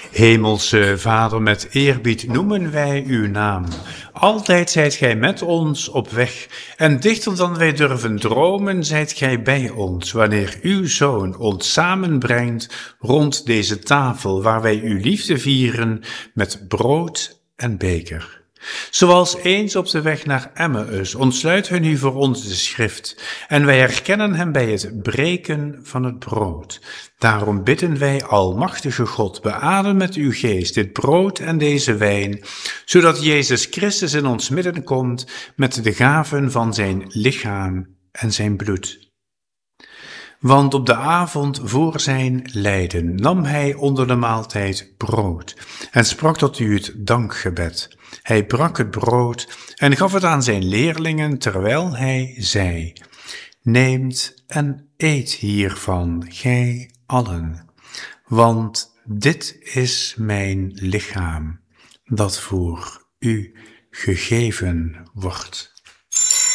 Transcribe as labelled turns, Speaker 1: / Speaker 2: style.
Speaker 1: Hemelse Vader, met eerbied noemen wij uw naam. Altijd zijt gij met ons op weg en dichter dan wij durven dromen zijt gij bij ons, wanneer uw Zoon ons samenbrengt rond deze tafel waar wij uw liefde vieren met brood en beker. Zoals eens op de weg naar Emmaus ontsluit hij nu voor ons de schrift en wij herkennen hem bij het breken van het brood. Daarom bidden wij, almachtige God, beadem met uw geest dit brood en deze wijn, zodat Jezus Christus in ons midden komt met de gaven van zijn lichaam en zijn bloed. Want op de avond voor zijn lijden nam hij onder de maaltijd brood en sprak tot u het dankgebed. Hij brak het brood en gaf het aan zijn leerlingen terwijl hij zei: Neemt en eet hiervan, gij allen, want dit is mijn lichaam, dat voor u gegeven wordt.